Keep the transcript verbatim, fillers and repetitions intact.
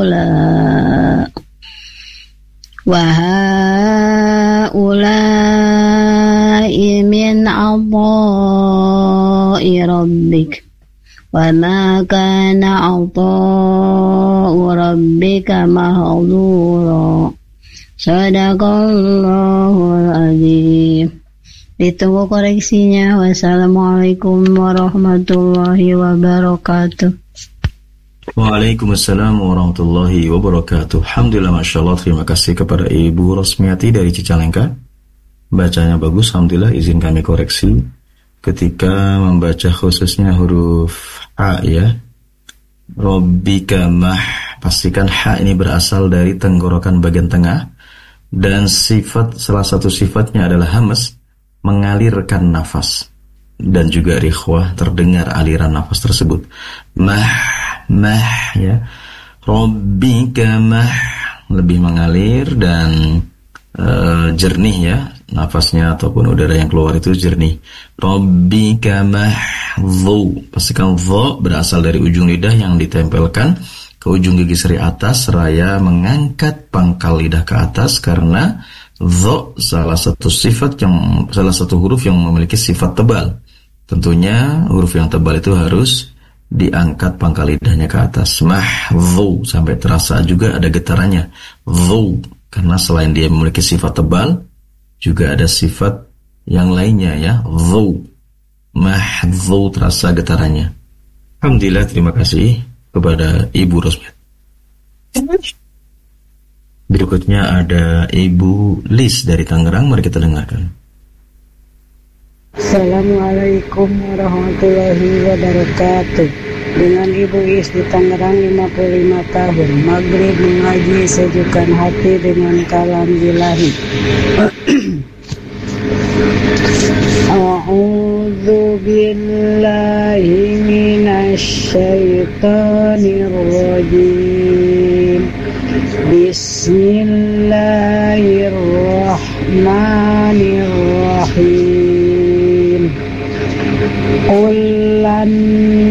هؤلاء وهؤلاء من عطاء ربك وما كان عطاء ربك محظورا. Sadaqallahul azim. Ditunggu koreksinya. Wassalamualaikum warahmatullahi wabarakatuh. Waalaikumsalam warahmatullahi wabarakatuh. Alhamdulillah, Masya Allah. Terima kasih kepada Ibu Rosmiati dari Cicalengka. Bacanya bagus, Alhamdulillah. Izin kami koreksi ketika membaca khususnya huruf A ya. Rabbika mah, pastikan H ini berasal dari tenggorokan bagian tengah, dan sifat, salah satu sifatnya adalah hamas, mengalirkan nafas, dan juga rikhwah, terdengar aliran nafas tersebut. Mah, mah ya. Rabbika mah, lebih mengalir dan uh, jernih ya, nafasnya ataupun udara yang keluar itu jernih. Rabbika mahdhu, pastikan dha berasal dari ujung lidah yang ditempelkan ke ujung gigi seri atas, seraya mengangkat pangkal lidah ke atas, karena dha salah satu sifat yang salah satu huruf yang memiliki sifat tebal. Tentunya huruf yang tebal itu harus diangkat pangkal lidahnya ke atas. Mahdhu, sampai terasa juga ada getarannya. Dhu, karena selain dia memiliki sifat tebal, juga ada sifat yang lainnya ya. Dhu, mahdhu, terasa getarannya. Alhamdulillah, terima kasih kepada Ibu Rosmiat. Berikutnya ada Ibu Lis dari Tangerang. Mari kita dengarkan. Assalamualaikum warahmatullahi wabarakatuh. Dengan Ibu Is di Tangerang, lima puluh lima tahun. Maghrib mengaji sejukkan hati dengan kalam bilahi. A'udzu billahi minasy syaithanir rajim. Bismillahirrahmanirrahim. Qul lan